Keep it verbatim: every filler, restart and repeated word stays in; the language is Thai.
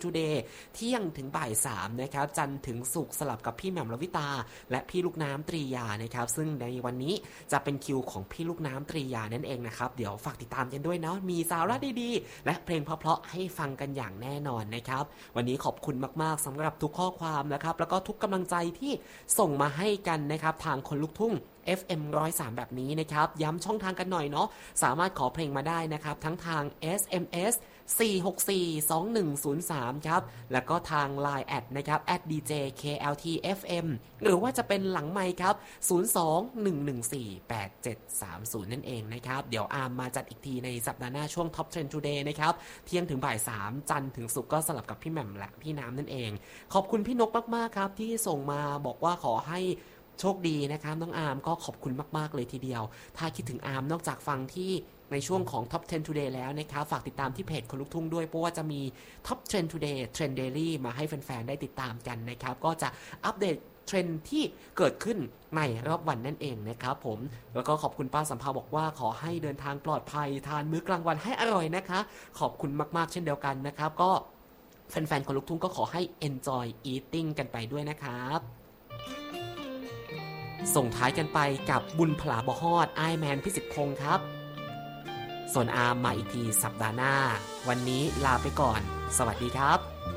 Today เที่ยงถึงบ่ายสามนะครับจันทร์ถึงศุกร์สลับกับพี่แหม่มลวิตาและพี่ลูกน้ำตรียานะครับซึ่งในวันนี้จะเป็นคิวของพี่ลูกน้ำตรียานั่นเองนะครับเดี๋ยวฝากติดตามกันด้วยเนาะมีสาระดีๆและเพลงเพราะๆให้ฟังกันอย่างแน่นอนนะครับวันนี้ขอบคุณมากๆสำหรับทุกข้อความนะครับแล้วก็ทุกกำลังใจที่ส่งมาให้กันนะครับทางคนลุกทุ่ง เอฟ เอ็ม หนึ่งร้อยสาม แบบนี้นะครับย้ำช่องทางกันหน่อยเนาะสามารถขอเพลงมาได้นะครับทั้งทาง เอส เอ็ม เอส สี่ หก สี่ สอง หนึ่ง ศูนย์ สาม ครับแล้วก็ทาง ไลน์ แอดนะครับ แอท ดี เจ เค แอล ที เอฟ เอ็ม หรือว่าจะเป็นหลังไมค์ครับศูนย์ สอง หนึ่ง หนึ่ง สี่ แปด เจ็ด สาม ศูนย์นั่นเองนะครับเดี๋ยวอาร์มมาจัดอีกทีในสัปดาห์หน้าช่วง Top Trend Today นะครับเที่ยงถึงบ่ายสามจันทร์ถึงศุกร์ก็สลับกับพี่แหม่มและพี่น้ำนั่นเองขอบคุณพี่นกมากๆครับที่ส่งมาบอกว่าขอให้โชคดีนะครับน้องอาร์มก็ขอบคุณมากๆเลยทีเดียวถ้าคิดถึงอาร์มนอกจากฟังที่ในช่วงของ Top สิบ Today แล้วนะครับฝากติดตามที่เพจคนลุกทุ่งด้วยเพราะว่าจะมี Top Trend Today Trend Daily มาให้แฟนๆได้ติดตามกันนะครับก็จะอัปเดตเทรนด์ที่เกิดขึ้นในรอบวันนั่นเองนะครับผมแล้วก็ขอบคุณป้าสัมภาบอกว่าขอให้เดินทางปลอดภัยทานมื้อกลางวันให้อร่อยนะคะขอบคุณมากๆเช่นเดียวกันนะครับก็แฟนๆคนลุกทุ่งก็ขอให้ enjoy eating กันไปด้วยนะครับส่งท้ายกันไปกับบุญผลาบ่ฮอดไอแมนพิสิทธิ์พงศ์ครับส่วนอาร์มมาอีกทีสัปดาห์หน้าวันนี้ลาไปก่อนสวัสดีครับ